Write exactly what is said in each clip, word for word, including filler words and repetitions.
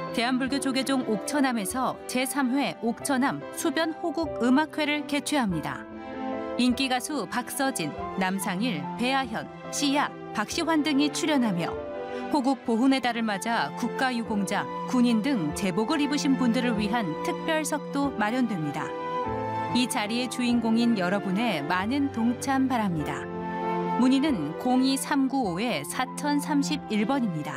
대한불교 조계종 옥천암에서 제삼 회 옥천암 수변 호국 음악회를 개최합니다. 인기 가수 박서진, 남상일, 배아현, 씨야, 박시환 등이 출연하며 호국 보훈의 달을 맞아 국가유공자, 군인 등 제복을 입으신 분들을 위한 특별석도 마련됩니다. 이 자리의 주인공인 여러분의 많은 동참 바랍니다. 문의는 공이 삼구오 사공삼일 번입니다.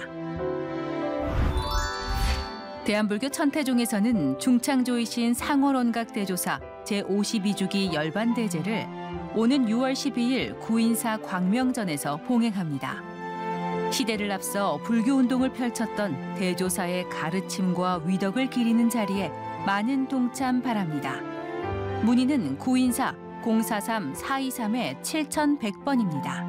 대한불교 천태종에서는 중창조이신 상월원각 대조사 제오십이 주기 열반대제를 오는 유월 십이일 구인사 광명전에서 봉행합니다. 시대를 앞서 불교운동을 펼쳤던 대조사의 가르침과 위덕을 기리는 자리에 많은 동참 바랍니다. 문의는 구인사 공사삼 사이삼 칠천백 번입니다.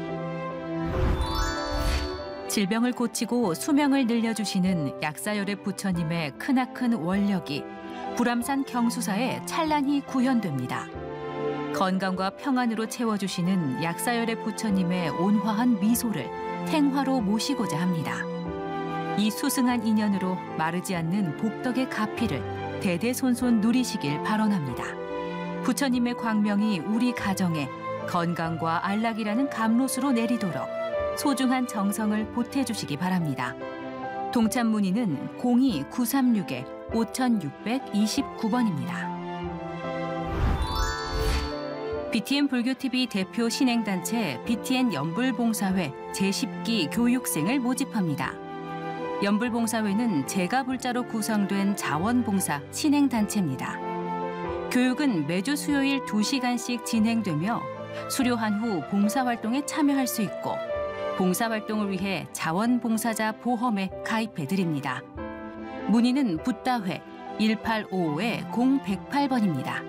질병을 고치고 수명을 늘려주시는 약사열의 부처님의 크나큰 원력이 불암산 경수사에 찬란히 구현됩니다. 건강과 평안으로 채워주시는 약사열의 부처님의 온화한 미소를 탱화로 모시고자 합니다. 이 수승한 인연으로 마르지 않는 복덕의 가피를 대대손손 누리시길 발언합니다. 부처님의 광명이 우리 가정에 건강과 안락이라는 감로수로 내리도록 소중한 정성을 보태주시기 바랍니다. 동참 문의는 공이 구삼육 오육이구 번입니다. 비티엔 불교티비 대표 신행단체 비티엔 연불봉사회 제십 기 교육생을 모집합니다. 연불봉사회는 제가불자로 구성된 자원봉사 신행단체입니다. 교육은 매주 수요일 두 시간씩 진행되며 수료한 후 봉사활동에 참여할 수 있고 봉사활동을 위해 자원봉사자 보험에 가입해드립니다. 문의는 붓다회 일팔오오 공백팔 번입니다.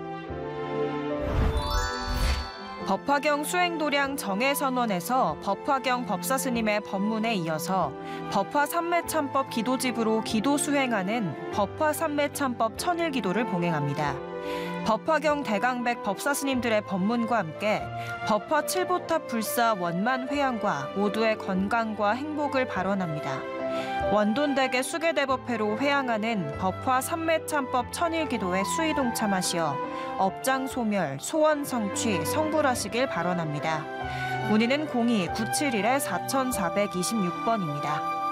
법화경 수행도량 정해선원에서 법화경 법사스님의 법문에 이어서 법화삼매참법 기도집으로 기도 수행하는 법화삼매참법 천일기도를 봉행합니다. 법화경 대강백 법사스님들의 법문과 함께 법화 칠보탑 불사 원만 회양과 모두의 건강과 행복을 발언합니다. 원돈대계 수계대법회로 회양하는 법화 삼매참법 천일기도에 수의 동참하시어 업장 소멸, 소원 성취, 성불하시길 발언합니다. 문의는 공이 구칠일 사사이육 번입니다.